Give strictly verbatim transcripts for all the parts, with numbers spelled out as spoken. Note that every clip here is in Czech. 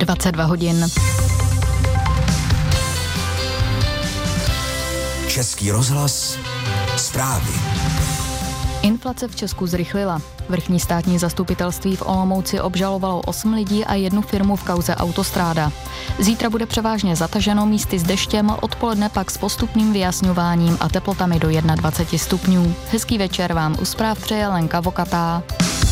dvacet dva hodin. Český rozhlas, zprávy. Inflace v Česku zrychlila. Vrchní státní zastupitelství v Olomouci obžalovalo osm lidí a jednu firmu v kauze Autostráda. Zítra bude převážně zataženo, místy s deštěm, odpoledne pak s postupným vyjasňováním a teplotami do dvacet jedna stupňů. Hezký večer vám u zpráv přeje Lenka Vokatá.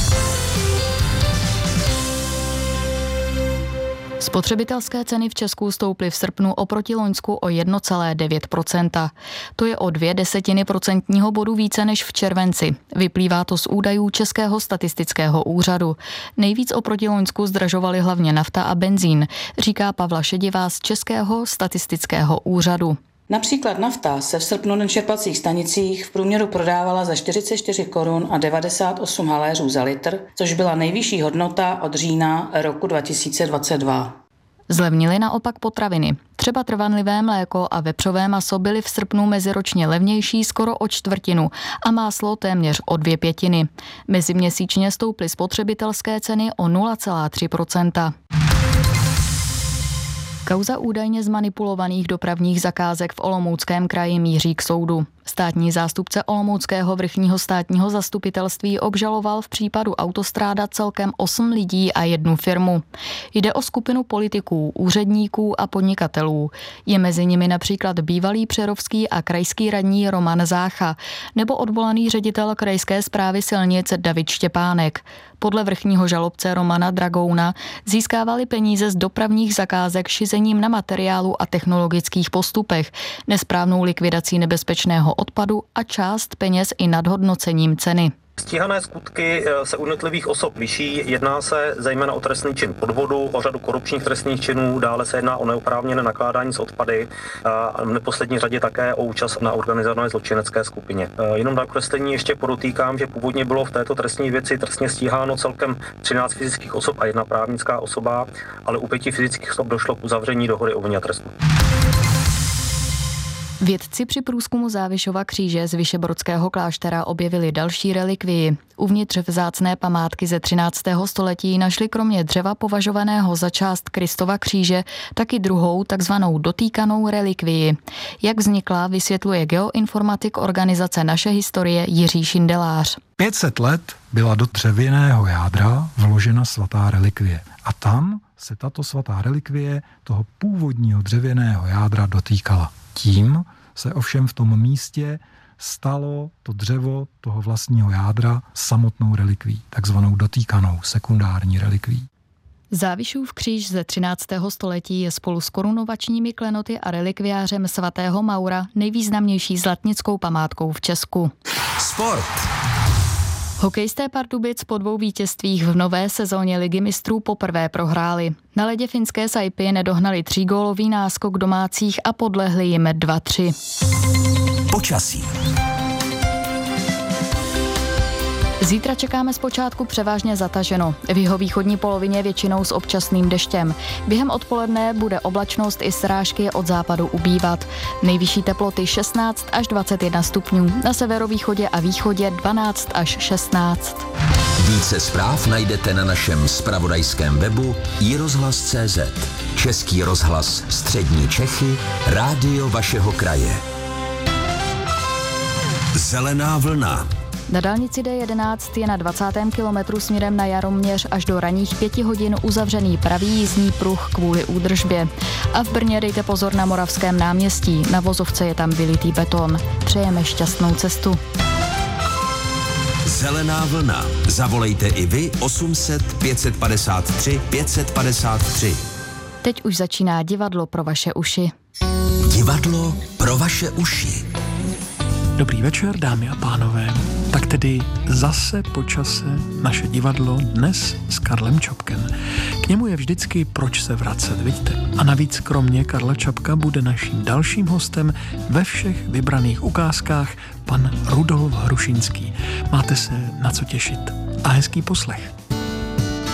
Spotřebitelské ceny v Česku stouply v srpnu oproti loňsku o jedna celá devět procenta. To je o dvě desetiny procentního bodu více než v červenci. Vyplývá to z údajů Českého statistického úřadu. Nejvíc oproti loňsku zdražovaly hlavně nafta a benzín, říká Pavla Šedivá z Českého statistického úřadu. Například nafta se v srpnu na čerpacích stanicích v průměru prodávala za čtyřicet čtyři korun a devadesát osm haléřů za litr, což byla nejvyšší hodnota od října roku dva tisíce dvacet dva. Zlevnily naopak potraviny. Třeba trvanlivé mléko a vepřové maso byly v srpnu meziročně levnější skoro o čtvrtinu a máslo téměř o dvě pětiny. Meziměsíčně stouply spotřebitelské ceny o nula celá tři procenta. Kauza údajně zmanipulovaných dopravních zakázek v Olomouckém kraji míří k soudu. Státní zástupce Olomouckého vrchního státního zastupitelství obžaloval v případu Autostráda celkem osm lidí a jednu firmu. Jde o skupinu politiků, úředníků a podnikatelů. Je mezi nimi například bývalý přerovský a krajský radní Roman Zácha nebo odvolaný ředitel krajské správy silnic David Štěpánek. Podle vrchního žalobce Romana Dragouna získávali peníze z dopravních zakázek šizením na materiálu a technologických postupech, nesprávnou likvidací nebezpečného odpadu a část peněz i nadhodnocením ceny. Stíhané skutky se u jednotlivých osob liší, jedná se zejména o trestný čin podvodu, o řadu korupčních trestných činů, dále se jedná o neoprávněné nakládání s odpady a v neposlední řadě také o účast na organizované zločinecké skupině. Jenom na kreslení ještě podotýkám, že původně bylo v této trestní věci trestně stíháno celkem třináct fyzických osob a jedna právnická osoba, ale u pěti fyzických osob došlo k uzavření dohody o vině a trestu. Vědci při průzkumu Závišova kříže z Vyšebrodského kláštera objevili další relikvii. Uvnitř vzácné památky ze třináctého století našli kromě dřeva považovaného za část Kristova kříže taky druhou takzvanou dotýkanou relikvii. Jak vznikla, vysvětluje geoinformatik organizace Naše historie Jiří Šindelář. pět set let byla do dřevěného jádra vložena svatá relikvie a tam se tato svatá relikvie toho původního dřevěného jádra dotýkala. Tím se ovšem v tom místě stalo to dřevo toho vlastního jádra samotnou relikví, takzvanou dotýkanou sekundární relikví. Závišův kříž ze třináctého století je spolu s korunovačními klenoty a relikviářem svatého Maura nejvýznamnější zlatnickou památkou v Česku. Sport. Hokejisté Pardubic po dvou vítězstvích v nové sezóně Ligy mistrů poprvé prohráli. Na ledě finské Saipy nedohnali třígólový náskok domácích a podlehli jim dva tři. Počasí. Zítra čekáme zpočátku převážně zataženo. V jihovýchodní polovině většinou s občasným deštěm. Během odpoledne bude oblačnost i srážky od západu ubývat. Nejvyšší teploty šestnáct až dvacet jedna stupňů. Na severovýchodě a východě dvanáct až šestnáct. Více zpráv najdete na našem zpravodajském webu i rozhlas tečka cé zet. Český rozhlas Střední Čechy, rádio vašeho kraje. Zelená vlna. Na dálnici D jedenáct je na dvacátém kilometru směrem na Jaroměř až do ranních pěti hodin uzavřený pravý jízdní pruh kvůli údržbě. A v Brně dejte pozor na Moravském náměstí. Na vozovce je tam vylitý beton. Přejeme šťastnou cestu. Zelená vlna. Zavolejte i vy osm set pět padesát tři pět padesát tři. Teď už začíná divadlo pro vaše uši. Divadlo pro vaše uši. Dobrý večer, dámy a pánové. Tak tedy zase po čase naše divadlo dnes s Karlem Čapkem. K němu je vždycky proč se vracet, vidíte. A navíc kromě Karla Čapka bude naším dalším hostem ve všech vybraných ukázkách pan Rudolf Hrušínský. Máte se na co těšit a hezký poslech.